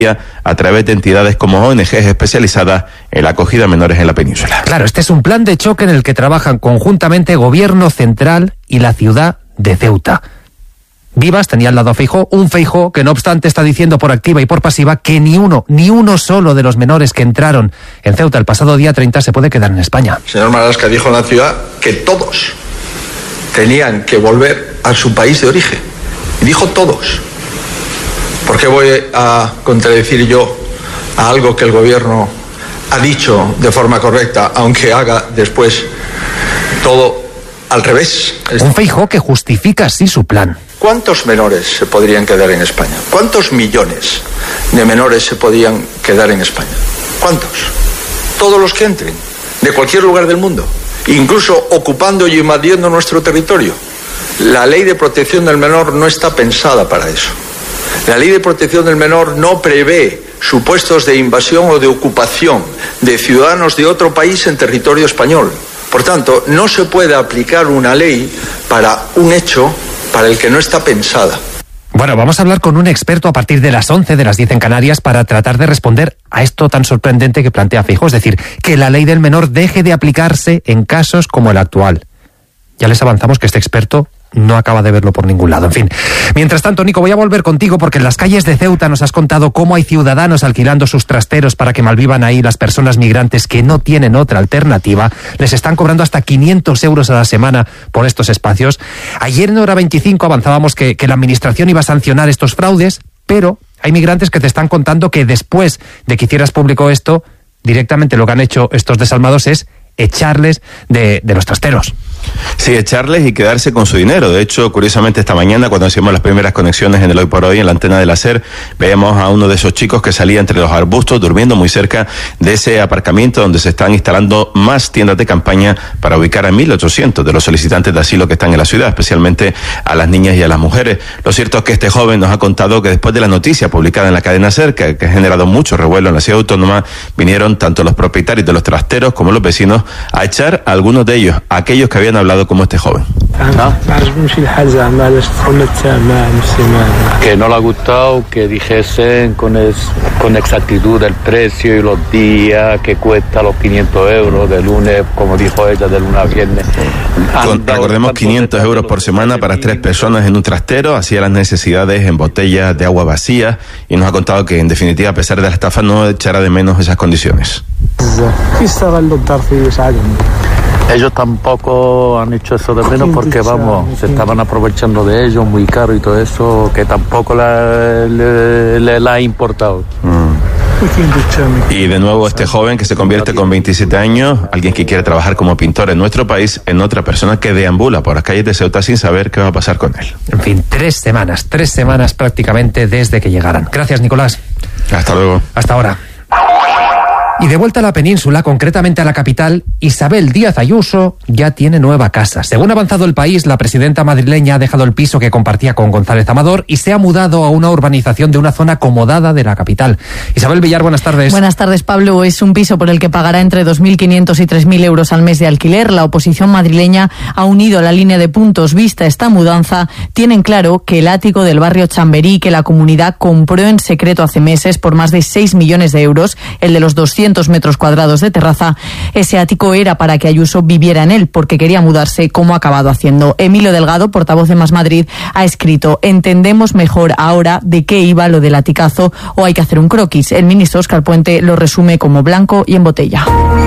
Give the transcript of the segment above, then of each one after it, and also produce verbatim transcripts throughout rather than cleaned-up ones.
a través de entidades como O N Ges especializadas en la acogida de menores en la península. Claro, este es un plan de choque en el que trabajan conjuntamente Gobierno Central y la ciudad de Ceuta. Vivas tenía al lado a Feijóo, un Feijóo que no obstante está diciendo por activa y por pasiva que ni uno, ni uno solo de los menores que entraron en Ceuta el pasado día treinta se puede quedar en España. El señor Marlaska dijo en la ciudad que todos tenían que volver a su país de origen. Y dijo todos. ¿Por qué voy a contradecir yo a algo que el gobierno ha dicho de forma correcta, aunque haga después todo al revés? Un Feijóo que justifica así su plan. ¿Cuántos menores se podrían quedar en España? ¿Cuántos millones de menores se podían quedar en España? ¿Cuántos? Todos los que entren, de cualquier lugar del mundo, incluso ocupando y invadiendo nuestro territorio. La ley de protección del menor no está pensada para eso. La ley de protección del menor no prevé supuestos de invasión o de ocupación de ciudadanos de otro país en territorio español. Por tanto, no se puede aplicar una ley para un hecho para el que no está pensada. Bueno, vamos a hablar con un experto a partir de las once, de las diez en Canarias, para tratar de responder a esto tan sorprendente que plantea Feijóo, es decir, que la ley del menor deje de aplicarse en casos como el actual. Ya les avanzamos que este experto no acaba de verlo por ningún lado. En fin, mientras tanto, Nico, voy a volver contigo porque en las calles de Ceuta nos has contado cómo hay ciudadanos alquilando sus trasteros para que malvivan ahí las personas migrantes que no tienen otra alternativa. Les están cobrando hasta quinientos euros a la semana por estos espacios. Ayer en Hora veinticinco avanzábamos que, que la administración iba a sancionar estos fraudes, pero hay migrantes que te están contando que después de que hicieras público esto, directamente lo que han hecho estos desalmados es echarles de, de los trasteros. Sí, echarles y quedarse con su dinero. De hecho, curiosamente, esta mañana, cuando hacíamos las primeras conexiones en el Hoy por Hoy, en la antena de la SER, veíamos a uno de esos chicos que salía entre los arbustos, durmiendo muy cerca de ese aparcamiento donde se están instalando más tiendas de campaña para ubicar a mil ochocientos de los solicitantes de asilo que están en la ciudad, especialmente a las niñas y a las mujeres. Lo cierto es que este joven nos ha contado que después de la noticia publicada en la cadena SER, que, que ha generado mucho revuelo en la ciudad autónoma, vinieron tanto los propietarios de los trasteros como los vecinos a echar a algunos de ellos, a aquellos que habían hablado como este joven. ¿No? Que no le ha gustado que dijesen con, es, con exactitud el precio y los días que cuesta los quinientos euros de lunes, como dijo ella, de lunes a viernes. Con, recordemos quinientos euros por semana para tres personas en un trastero, hacía las necesidades en botellas de agua vacías y nos ha contado que en definitiva, a pesar de la estafa, no echará de menos esas condiciones. Ellos tampoco han hecho eso de menos porque, vamos, se estaban aprovechando de ellos muy caro y todo eso, que tampoco la, le, le, le ha importado. Mm. Y de nuevo este joven que se convierte con veintisiete años, alguien que quiere trabajar como pintor en nuestro país, en otra persona que deambula por las calles de Ceuta sin saber qué va a pasar con él. En fin, tres semanas, tres semanas prácticamente desde que llegaran. Gracias, Nicolás. Hasta luego. Hasta ahora. Y de vuelta a la península, concretamente a la capital, Isabel Díaz Ayuso ya tiene nueva casa. Según ha avanzado El País, la presidenta madrileña ha dejado el piso que compartía con González Amador y se ha mudado a una urbanización de una zona acomodada de la capital. Isabel Villar, buenas tardes. Buenas tardes, Pablo. Es un piso por el que pagará entre dos mil quinientos y tres mil euros al mes de alquiler. La oposición madrileña ha unido la línea de puntos vista esta mudanza. Tienen claro que el ático del barrio Chamberí, que la comunidad compró en secreto hace meses por más de seis millones de euros, el de los doscientos metros cuadrados de terraza, ese ático era para que Ayuso viviera en él, porque quería mudarse, como ha acabado haciendo. Emilio Delgado, portavoz de Más Madrid, ha escrito: entendemos mejor ahora de qué iba lo del aticazo o hay que hacer un croquis. El ministro Óscar Puente lo resume como blanco y en botella.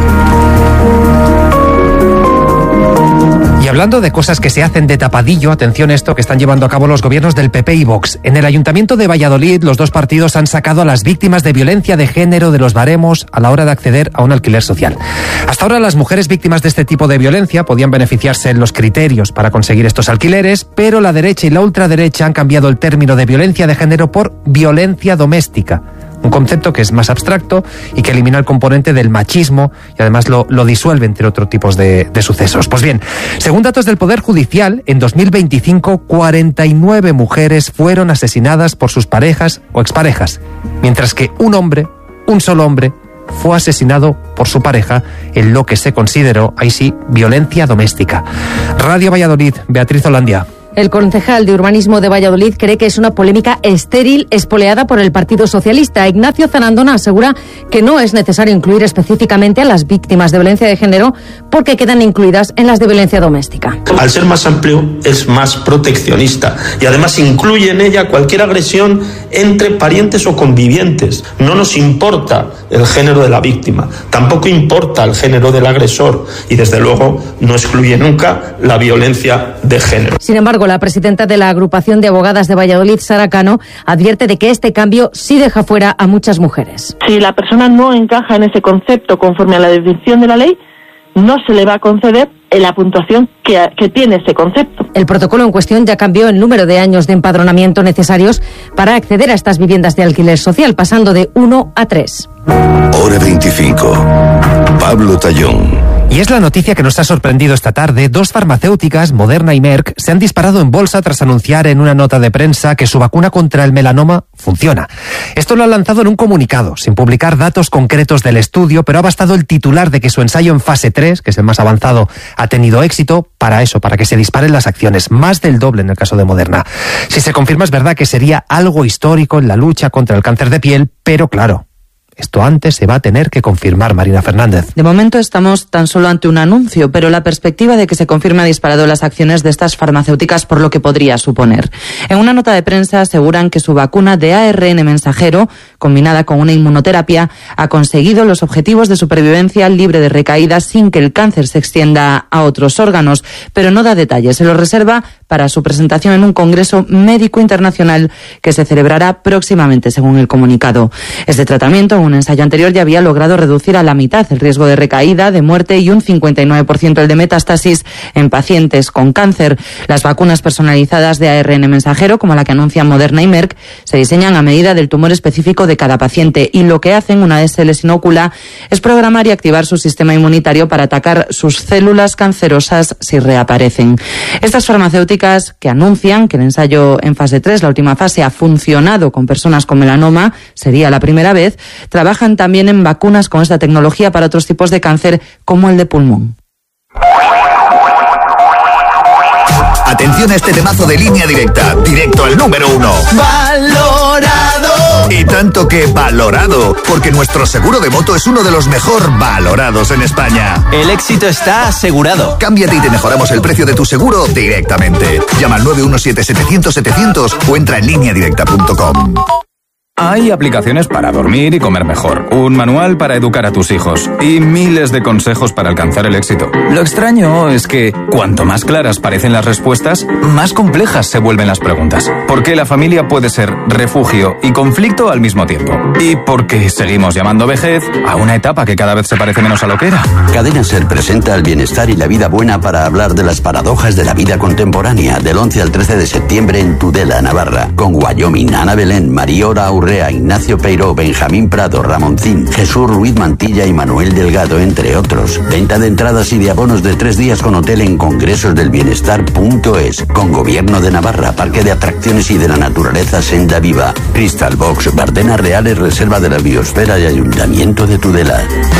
Y hablando de cosas que se hacen de tapadillo, atención a esto que están llevando a cabo los gobiernos del P P y Vox. En el Ayuntamiento de Valladolid, los dos partidos han sacado a las víctimas de violencia de género de los baremos a la hora de acceder a un alquiler social. Hasta ahora, las mujeres víctimas de este tipo de violencia podían beneficiarse en los criterios para conseguir estos alquileres, pero la derecha y la ultraderecha han cambiado el término de violencia de género por violencia doméstica. Un concepto que es más abstracto y que elimina el componente del machismo y además lo, lo disuelve entre otros tipos de, de sucesos. Pues bien, según datos del Poder Judicial, en dos mil veinticinco, cuarenta y nueve mujeres fueron asesinadas por sus parejas o exparejas, mientras que un hombre, un solo hombre, fue asesinado por su pareja en lo que se consideró, ahí sí, violencia doméstica. Radio Valladolid, Beatriz Holandia. El concejal de Urbanismo de Valladolid cree que es una polémica estéril espoleada por el Partido Socialista. Ignacio Zanandona asegura que no es necesario incluir específicamente a las víctimas de violencia de género porque quedan incluidas en las de violencia doméstica. Al ser más amplio es más proteccionista y además incluye en ella cualquier agresión entre parientes o convivientes. No nos importa el género de la víctima, tampoco importa el género del agresor y desde luego no excluye nunca la violencia de género. Sin embargo, la presidenta de la Agrupación de Abogadas de Valladolid, Sara Cano, advierte de que este cambio sí deja fuera a muchas mujeres. Si la persona no encaja en ese concepto conforme a la definición de la ley, no se le va a conceder la puntuación que, que tiene ese concepto. El protocolo en cuestión ya cambió el número de años de empadronamiento necesarios para acceder a estas viviendas de alquiler social, pasando de uno a tres. Hora veinticinco. Pablo Tallón. Y es la noticia que nos ha sorprendido esta tarde. Dos farmacéuticas, Moderna y Merck, se han disparado en bolsa tras anunciar en una nota de prensa que su vacuna contra el melanoma funciona. Esto lo han lanzado en un comunicado, sin publicar datos concretos del estudio, pero ha bastado el titular de que su ensayo en fase tres, que es el más avanzado, ha tenido éxito para eso, para que se disparen las acciones, más del doble en el caso de Moderna. Si se confirma, es verdad que sería algo histórico en la lucha contra el cáncer de piel, pero claro, esto antes se va a tener que confirmar, Marina Fernández. De momento estamos tan solo ante un anuncio, pero la perspectiva de que se confirme ha disparado las acciones de estas farmacéuticas por lo que podría suponer. En una nota de prensa aseguran que su vacuna de A R N mensajero, combinada con una inmunoterapia, ha conseguido los objetivos de supervivencia libre de recaídas sin que el cáncer se extienda a otros órganos, pero no da detalles. Se lo reserva para su presentación en un congreso médico internacional que se celebrará próximamente, según el comunicado. Este tratamiento, un ensayo anterior, ya había logrado reducir a la mitad el riesgo de recaída, de muerte y un cincuenta y nueve por ciento el de metástasis en pacientes con cáncer. Las vacunas personalizadas de A R N mensajero, como la que anuncian Moderna y Merck, se diseñan a medida del tumor específico de cada paciente y lo que hacen una vez se les inocula es programar y activar su sistema inmunitario para atacar sus células cancerosas si reaparecen. Estas farmacéuticas que anuncian que el ensayo en fase tres, la última fase, ha funcionado con personas con melanoma, sería la primera vez, trabajan también en vacunas con esta tecnología para otros tipos de cáncer como el de pulmón. Atención a este temazo de Línea Directa, directo al número uno. ¡Valorado! Y tanto que valorado, porque nuestro seguro de moto es uno de los mejor valorados en España. El éxito está asegurado. Cámbiate y te mejoramos el precio de tu seguro directamente. Llama al nueve uno siete setecientos setecientos o entra en línea directa punto com. Hay aplicaciones para dormir y comer mejor, un manual para educar a tus hijos y miles de consejos para alcanzar el éxito. Lo extraño es que cuanto más claras parecen las respuestas, más complejas se vuelven las preguntas. ¿Por qué la familia puede ser refugio y conflicto al mismo tiempo? ¿Y por qué seguimos llamando vejez a una etapa que cada vez se parece menos a lo que era? Cadena Ser presenta el bienestar y la vida buena para hablar de las paradojas de la vida contemporánea, del once al trece de septiembre en Tudela, Navarra, con Wyoming, Ana Belén, Mariora Urrea, Ignacio Peiró, Benjamín Prado, Ramoncín, Jesús Ruiz Mantilla y Manuel Delgado, entre otros. Venta de entradas y de abonos de tres días con hotel en congresosdelbienestar punto es, con Gobierno de Navarra, Parque de Atracciones y de la Naturaleza Senda Viva, Crystal Box, Bardenas Reales, Reserva de la Biosfera y Ayuntamiento de Tudela.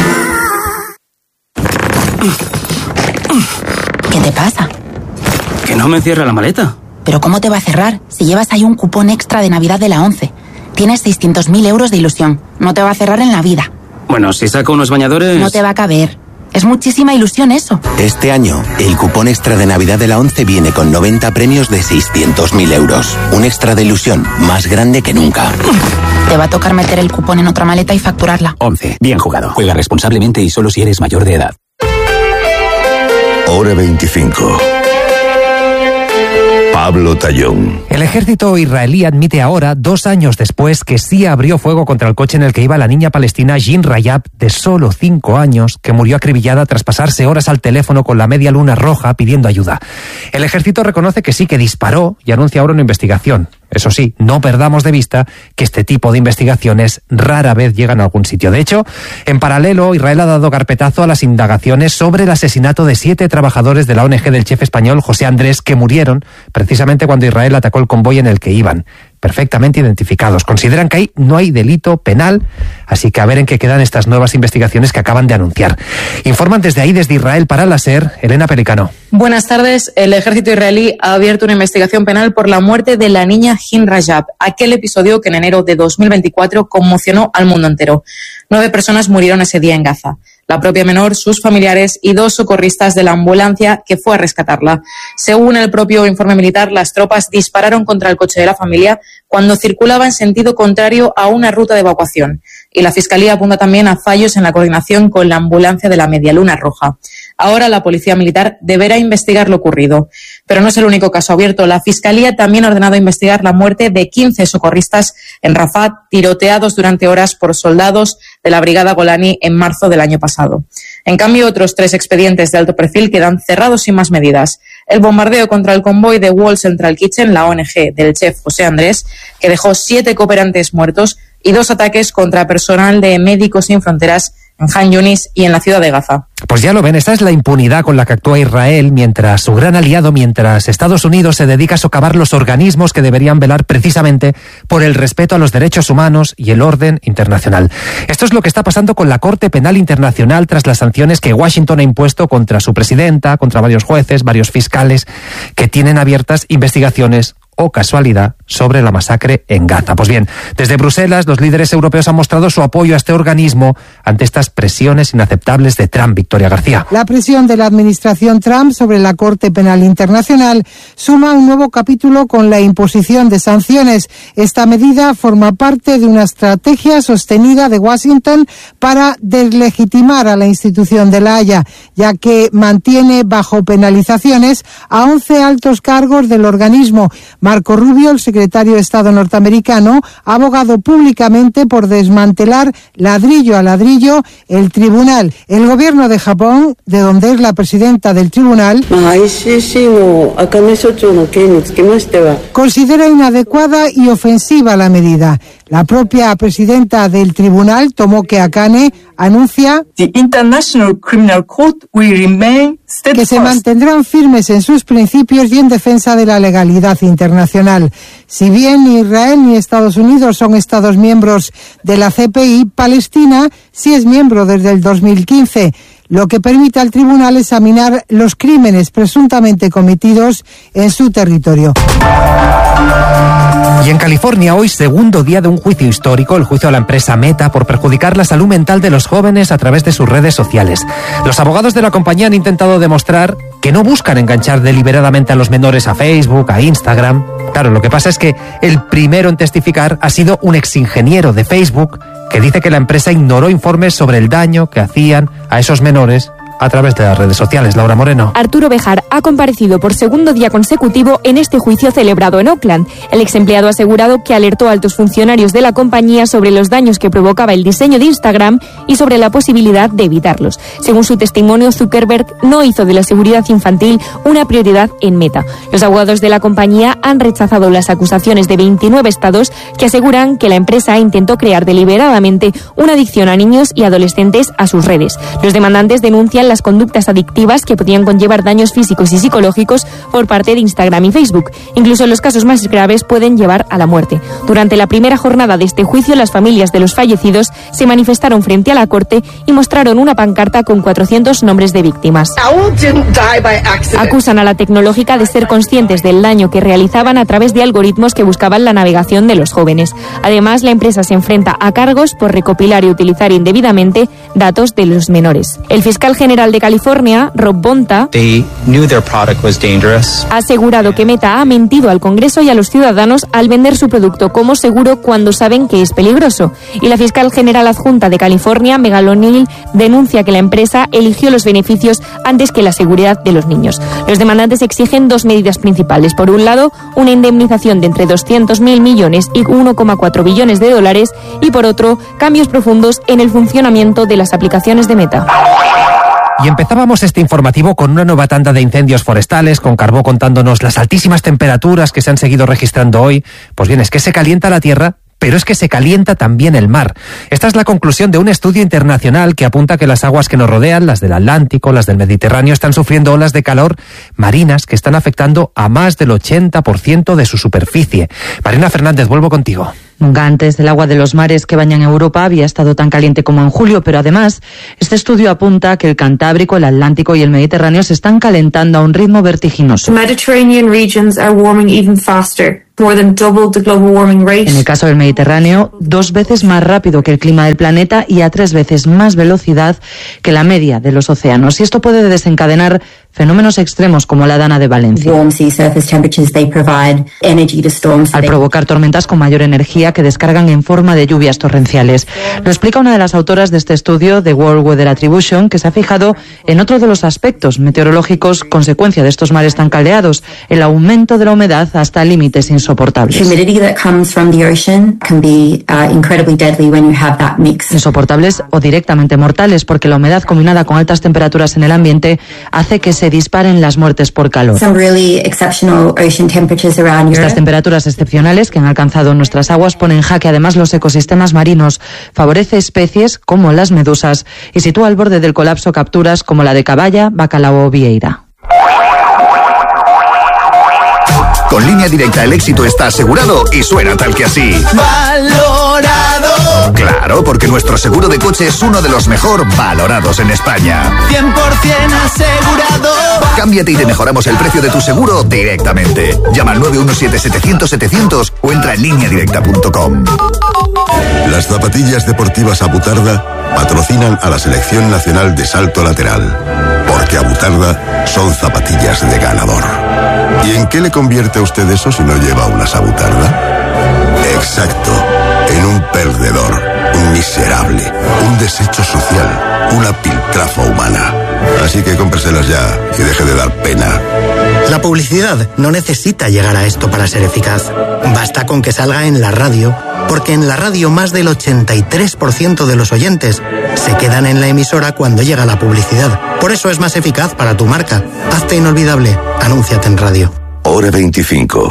¿Qué te pasa? Que no me cierra la maleta. ¿Pero cómo te va a cerrar si llevas ahí un cupón extra de Navidad de la ONCE? Tienes seiscientos mil euros de ilusión. No te va a cerrar en la vida. Bueno, si saco unos bañadores... No te va a caber. Es muchísima ilusión eso. Este año, el cupón extra de Navidad de la ONCE viene con noventa premios de seiscientos mil euros. Un extra de ilusión más grande que nunca. Te va a tocar meter el cupón en otra maleta y facturarla. ONCE. Bien jugado. Juega responsablemente y solo si eres mayor de edad. Hora veinticinco. Pablo Tallón. El ejército israelí admite ahora, dos años después, que sí abrió fuego contra el coche en el que iba la niña palestina Jin Rayab, de solo cinco años, que murió acribillada tras pasarse horas al teléfono con la media luna roja pidiendo ayuda. El ejército reconoce que sí, que disparó y anuncia ahora una investigación. Eso sí, no perdamos de vista que este tipo de investigaciones rara vez llegan a algún sitio. De hecho, en paralelo, Israel ha dado carpetazo a las indagaciones sobre el asesinato de siete trabajadores de la O N Ge del chef español José Andrés, que murieron precisamente cuando Israel atacó el convoy en el que iban. perfectamente identificados. Consideran que ahí no hay delito penal, así que a ver en qué quedan estas nuevas investigaciones que acaban de anunciar. Informan desde ahí, desde Israel, para la SER, Elena Pelicano. Buenas tardes. El ejército israelí ha abierto una investigación penal por la muerte de la niña Hin Rajab, aquel episodio que en enero de dos mil veinticuatro conmocionó al mundo entero. Nueve personas murieron ese día en Gaza. La propia menor, sus familiares y dos socorristas de la ambulancia que fue a rescatarla. Según el propio informe militar, las tropas dispararon contra el coche de la familia cuando circulaba en sentido contrario a una ruta de evacuación. Y la Fiscalía apunta también a fallos en la coordinación con la ambulancia de la Medialuna Roja. Ahora la Policía Militar deberá investigar lo ocurrido. Pero no es el único caso abierto. La Fiscalía también ha ordenado investigar la muerte de quince socorristas en Rafah, tiroteados durante horas por soldados de la Brigada Golani en marzo del año pasado. En cambio, otros tres expedientes de alto perfil quedan cerrados sin más medidas. El bombardeo contra el convoy de Wall Central Kitchen, la O N G del chef José Andrés, que dejó siete cooperantes muertos, y dos ataques contra personal de Médicos Sin Fronteras en Han Yunis y en la ciudad de Gaza. Pues ya lo ven, esta es la impunidad con la que actúa Israel, mientras su gran aliado, mientras Estados Unidos se dedica a socavar los organismos que deberían velar precisamente por el respeto a los derechos humanos y el orden internacional. Esto es lo que está pasando con la Corte Penal Internacional tras las sanciones que Washington ha impuesto contra su presidenta, contra varios jueces, varios fiscales que tienen abiertas investigaciones o casualidad sobre la masacre en Gaza. Pues bien, desde Bruselas los líderes europeos han mostrado su apoyo a este organismo ante estas presiones inaceptables de Trump. Victoria García. La presión de la administración Trump sobre la Corte Penal Internacional suma un nuevo capítulo con la imposición de sanciones. Esta medida forma parte de una estrategia sostenida de Washington para deslegitimar a la institución de La Haya, ya que mantiene bajo penalizaciones a once altos cargos del organismo. Marco Rubio, el secretario de Estado norteamericano, ha abogado públicamente por desmantelar ladrillo a ladrillo el tribunal. El gobierno de Japón, de donde es la presidenta del tribunal, considera inadecuada y ofensiva la medida. La propia presidenta del tribunal, Tomoke Akane, anuncia The International Criminal Court will remain steadfast. Que se mantendrán firmes en sus principios y en defensa de la legalidad internacional. Si bien ni Israel ni Estados Unidos son Estados miembros de la C P I, Palestina sí es miembro desde el dos mil quince, lo que permite al tribunal examinar los crímenes presuntamente cometidos en su territorio. Y en California, hoy, segundo día de un juicio histórico, el juicio a la empresa Meta por perjudicar la salud mental de los jóvenes a través de sus redes sociales. Los abogados de la compañía han intentado demostrar que no buscan enganchar deliberadamente a los menores a Facebook, a Instagram. Claro, lo que pasa es que el primero en testificar ha sido un exingeniero de Facebook que dice que la empresa ignoró informes sobre el daño que hacían a esos menores a través de las redes sociales. Laura Moreno. Arturo Bejar ha comparecido por segundo día consecutivo en este juicio celebrado en Oakland. El ex empleado ha asegurado que alertó a altos funcionarios de la compañía sobre los daños que provocaba el diseño de Instagram y sobre la posibilidad de evitarlos. Según su testimonio, Zuckerberg no hizo de la seguridad infantil una prioridad en Meta. Los abogados de la compañía han rechazado las acusaciones de veintinueve estados que aseguran que la empresa intentó crear deliberadamente una adicción a niños y adolescentes a sus redes. Los demandantes denuncian las conductas adictivas que podían conllevar daños físicos y psicológicos por parte de Instagram y Facebook. Incluso en los casos más graves pueden llevar a la muerte. Durante la primera jornada de este juicio, las familias de los fallecidos se manifestaron frente a la corte y mostraron una pancarta con cuatrocientos nombres de víctimas. Acusan a la tecnológica de ser conscientes del daño que realizaban a través de algoritmos que buscaban la navegación de los jóvenes. Además, la empresa se enfrenta a cargos por recopilar y utilizar indebidamente datos de los menores. El fiscal general de California, Rob Bonta, ha asegurado que Meta ha mentido al Congreso y a los ciudadanos al vender su producto como seguro cuando saben que es peligroso. Y la fiscal general adjunta de California, Megan O'Neill, denuncia que la empresa eligió los beneficios antes que la seguridad de los niños. Los demandantes exigen dos medidas principales. Por un lado, una indemnización de entre doscientos mil millones y uno coma cuatro billones de dólares y por otro, cambios profundos en el funcionamiento de las aplicaciones de Meta. Y empezábamos este informativo con una nueva tanda de incendios forestales, con Carbó contándonos las altísimas temperaturas que se han seguido registrando hoy. Pues bien, es que se calienta la tierra pero es que se calienta también el mar. Esta es la conclusión de un estudio internacional que apunta que las aguas que nos rodean, las del Atlántico, las del Mediterráneo, están sufriendo olas de calor marinas que están afectando a más del ochenta por ciento de su superficie. Marina Fernández, vuelvo contigo. Nunca antes el agua de los mares que bañan Europa había estado tan caliente como en julio, pero además este estudio apunta que el Cantábrico, el Atlántico y el Mediterráneo se están calentando a un ritmo vertiginoso. The Mediterranean regions are warming even faster. More than double the global warming rate. En el caso del Mediterráneo, dos veces más rápido que el clima del planeta y a tres veces más velocidad que la media de los océanos. Y esto puede desencadenar fenómenos extremos como la Dana de Valencia. Al provocar tormentas con mayor energía que descargan en forma de lluvias torrenciales. Lo explica una de las autoras de este estudio, The World Weather Attribution, que se ha fijado en otro de los aspectos meteorológicos consecuencia de estos mares tan caldeados, el aumento de la humedad hasta límites insoportables. Insoportables o directamente mortales, porque la humedad combinada con altas temperaturas en el ambiente hace que se disparen las muertes por calor. Estas temperaturas excepcionales que han alcanzado nuestras aguas ponen en jaque además los ecosistemas marinos, favorece especies como las medusas y sitúa al borde del colapso capturas como la de caballa, bacalao o vieira. Con Línea Directa el éxito está asegurado y suena tal que así. ¡Valorado! Claro, porque nuestro seguro de coche es uno de los mejor valorados en España. cien por ciento asegurado. Cámbiate y te mejoramos el precio de tu seguro directamente. Llama al nueve uno siete, setecientos, setecientos o entra en línea directa punto com. Las zapatillas deportivas Abutarda patrocinan a la Selección Nacional de Salto Lateral. Porque Abutarda son zapatillas de ganador. ¿Y en qué le convierte a usted eso si no lleva una Abutarda? Exacto, en un perdedor, un miserable, un desecho social, una piltrafa humana. Así que cómpreselas ya y deje de dar pena. La publicidad no necesita llegar a esto para ser eficaz. Basta con que salga en la radio, porque en la radio más del ochenta y tres por ciento de los oyentes se quedan en la emisora cuando llega la publicidad. Por eso es más eficaz para tu marca. Hazte inolvidable. Anúnciate en radio. Hora veinticinco.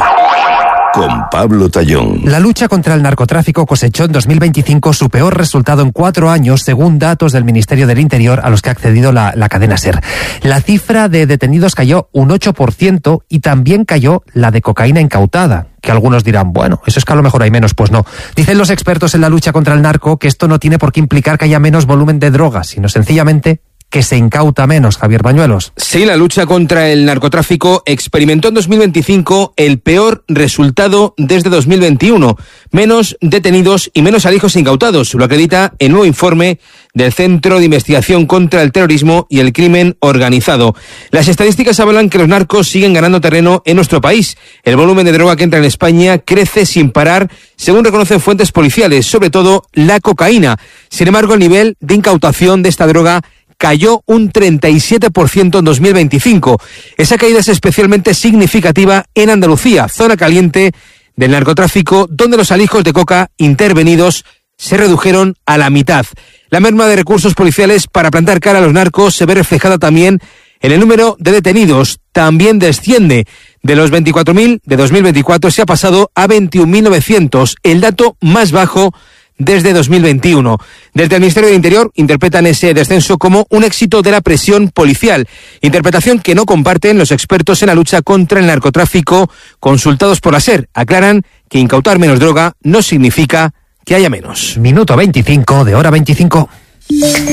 Con Pablo Tallón. La lucha contra el narcotráfico cosechó en dos mil veinticinco su peor resultado en cuatro años, según datos del Ministerio del Interior a los que ha accedido la, la cadena SER. La cifra de detenidos cayó un ocho por ciento y también cayó la de cocaína incautada, que algunos dirán, bueno, eso es que a lo mejor hay menos. Pues no. Dicen los expertos en la lucha contra el narco que esto no tiene por qué implicar que haya menos volumen de drogas, sino sencillamente que se incauta menos. Javier Bañuelos. Sí, la lucha contra el narcotráfico experimentó en dos mil veinticinco el peor resultado desde dos mil veintiuno. Menos detenidos y menos alijos incautados. Lo acredita el nuevo informe del Centro de Investigación contra el Terrorismo y el Crimen Organizado. Las estadísticas avalan que los narcos siguen ganando terreno en nuestro país. El volumen de droga que entra en España crece sin parar, según reconocen fuentes policiales, sobre todo la cocaína. Sin embargo, el nivel de incautación de esta droga cayó un treinta y siete por ciento en dos mil veinticinco. Esa caída es especialmente significativa en Andalucía, zona caliente del narcotráfico, donde los alijos de coca intervenidos se redujeron a la mitad. La merma de recursos policiales para plantar cara a los narcos se ve reflejada también en el número de detenidos. También desciende. De los veinticuatro mil de dos mil veinticuatro se ha pasado a veintiún mil novecientos, el dato más bajo desde dos mil veintiuno. Desde el Ministerio del Interior interpretan ese descenso como un éxito de la presión policial, interpretación que no comparten los expertos en la lucha contra el narcotráfico consultados por la SER. Aclaran que incautar menos droga no significa que haya menos. Minuto veinticinco de hora veinticinco.